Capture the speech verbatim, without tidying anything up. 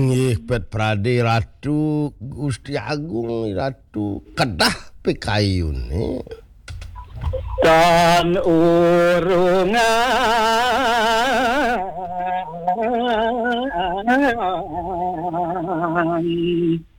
Nggih Bet Prade Ratu Gusti Agung Ratu kedah pikayune dan urungan